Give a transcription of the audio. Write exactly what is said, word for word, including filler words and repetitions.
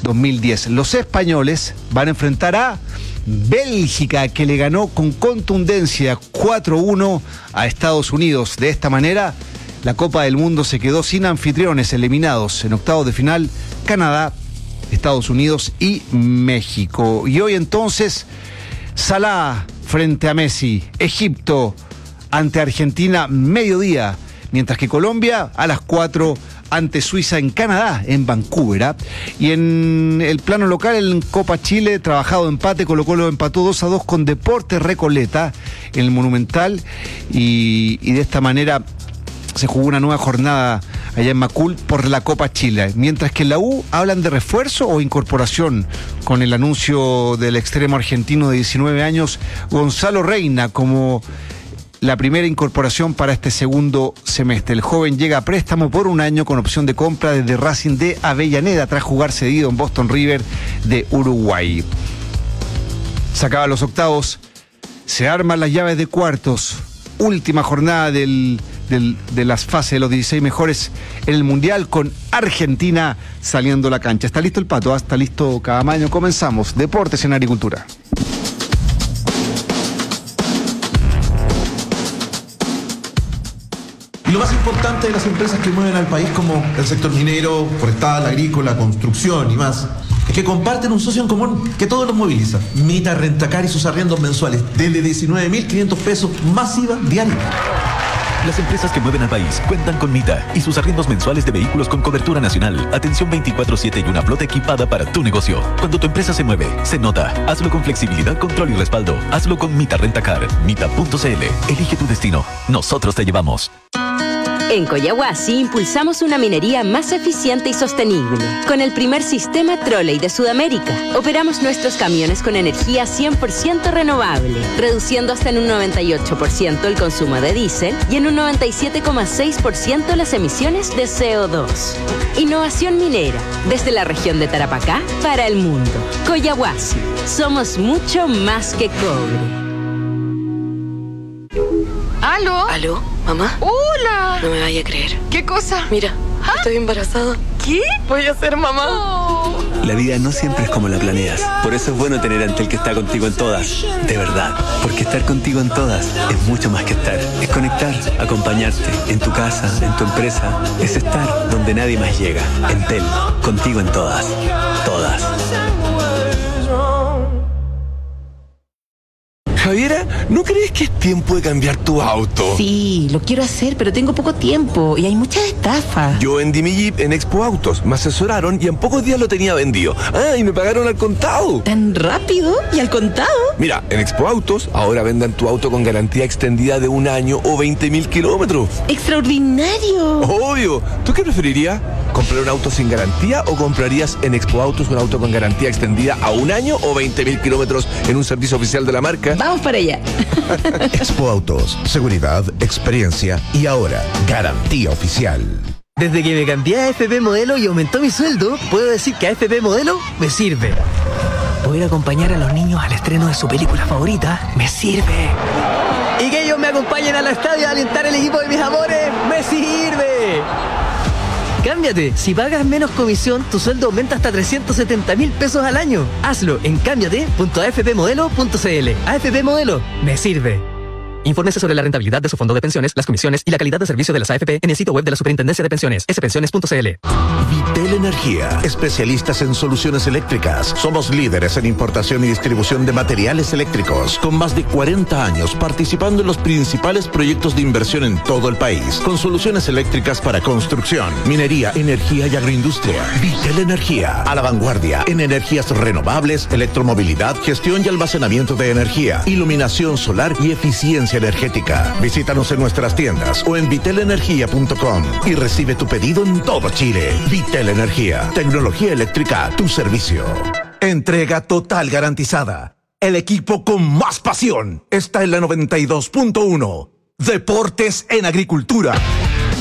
dos mil diez. Los españoles van a enfrentar a Bélgica, que le ganó con contundencia cuatro uno a Estados Unidos. De esta manera, la Copa del Mundo se quedó sin anfitriones, eliminados en octavos de final Canadá, Estados Unidos y México. Y hoy entonces, Salah frente a Messi, Egipto ante Argentina, mediodía, mientras que Colombia a las cuatro ante Suiza en Canadá, en Vancouver. ¿eh? Y en el plano local, en Copa Chile, trabajado empate, Colo-Colo empató dos a dos con Deportes Recoleta en el Monumental, y, y de esta manera se jugó una nueva jornada allá en Macul por la Copa Chile. Mientras que en la U hablan de refuerzo o incorporación, con el anuncio del extremo argentino de diecinueve años, Gonzalo Reina, como la primera incorporación para este segundo semestre. El joven llega a préstamo por un año con opción de compra desde Racing de Avellaneda, tras jugar cedido en Boston River de Uruguay. Se acaban los octavos, se arman las llaves de cuartos, última jornada del, del, de las fases de los dieciséis mejores en el Mundial, con Argentina saliendo a la cancha. ¿Está listo el Pato? ¿Está listo Caamaño? Comenzamos. Deportes en Agricultura. Y lo más importante de las empresas que mueven al país, como el sector minero, forestal, agrícola, construcción y más, es que comparten un socio en común que todos los moviliza. Mita Rentacar y sus arriendos mensuales desde diecinueve mil quinientos pesos más I V A diario. Las empresas que mueven al país cuentan con Mita y sus arriendos mensuales de vehículos con cobertura nacional, atención veinticuatro siete y una flota equipada para tu negocio. Cuando tu empresa se mueve, se nota. Hazlo con flexibilidad, control y respaldo. Hazlo con Mita Rentacar. Mita punto c l. Elige tu destino. Nosotros te llevamos. En Coyahuasi impulsamos una minería más eficiente y sostenible. Con el primer sistema Trolley de Sudamérica, operamos nuestros camiones con energía cien por ciento renovable, reduciendo hasta en un noventa y ocho por ciento el consumo de diésel y en un noventa y siete coma seis por ciento las emisiones de C O dos. Innovación minera, desde la región de Tarapacá para el mundo. Coyahuasi, somos mucho más que cobre. ¿Aló? ¿Aló? ¿Mamá? ¡Hola! No me vaya a creer. ¿Qué cosa? Mira, ¿Ah? estoy embarazada. ¿Qué? Voy a ser mamá. Oh. La vida no siempre es como la planeas. Por eso es bueno tener a Entel, que está contigo en todas. De verdad. Porque estar contigo en todas es mucho más que estar. Es conectar, acompañarte. En tu casa, en tu empresa. Es estar donde nadie más llega. Entel, contigo en todas. Todas. Javiera, ¿no crees que es tiempo de cambiar tu auto? Sí, lo quiero hacer, pero tengo poco tiempo y hay muchas estafas. Yo vendí mi Jeep en Expo Autos, me asesoraron y en pocos días lo tenía vendido. Ah, y me pagaron al contado. ¿Tan rápido? ¿Y al contado? Mira, en Expo Autos ahora vendan tu auto con garantía extendida de un año o veinte mil kilómetros. ¡Extraordinario! Obvio. ¿Tú qué preferirías? ¿Comprar un auto sin garantía o comprarías en Expo Autos un auto con garantía extendida a un año o veinte mil kilómetros en un servicio oficial de la marca? Vamos para allá. Expo Autos, seguridad, experiencia y ahora garantía oficial. Desde que me cambié a A F P Modelo y aumentó mi sueldo, puedo decir que A F P Modelo me sirve. Poder acompañar a los niños al estreno de su película favorita me sirve. Y que ellos me acompañen al estadio a alentar el equipo de mis amores me sirve. Cámbiate. Si pagas menos comisión, tu sueldo aumenta hasta trescientos setenta mil pesos al año. Hazlo en cámbiate punto a f p modelo punto c l. A F P Modelo me sirve. Infórmese sobre la rentabilidad de su fondo de pensiones, las comisiones y la calidad de servicio de las A F P en el sitio web de la Superintendencia de Pensiones, s pensiones punto c l. Vitel Energía, especialistas en soluciones eléctricas. Somos líderes en importación y distribución de materiales eléctricos, con más de cuarenta años participando en los principales proyectos de inversión en todo el país, con soluciones eléctricas para construcción, minería, energía y agroindustria. Vitel Energía, a la vanguardia en energías renovables, electromovilidad, gestión y almacenamiento de energía, iluminación solar y eficiencia energética. Visítanos en nuestras tiendas o en vitel energía punto com y recibe tu pedido en todo Chile. Vitel Energía, tecnología eléctrica a tu servicio. Entrega total garantizada. El equipo con más pasión está en la noventa y dos punto uno. Deportes en Agricultura.